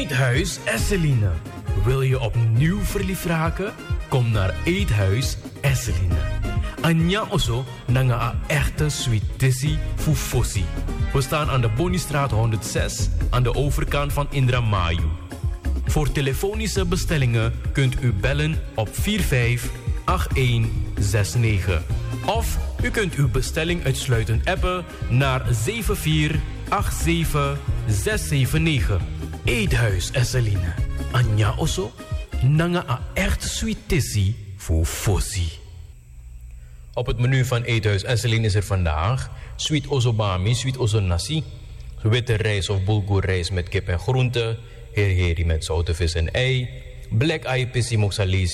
Eethuis Esseline. Wil je opnieuw verliefd raken? Kom naar Eethuis Esseline. Anja Osso nanga a echte sweetissie fufosi. We staan aan de Bonistraat 106 aan de overkant van Indramayu. Voor telefonische bestellingen kunt u bellen op 458169. Of u kunt uw bestelling uitsluitend appen naar 7487679. Eethuis Esseline. Anja Osso nanga a echt sweetissie fufosi. Op het menu van Eethuis Esseline is er vandaag sweet osobami, sweet ozonasi, witte rijst of bulgur met kip en groenten, heri met zoute vis en ei, black eye pissi moxalesi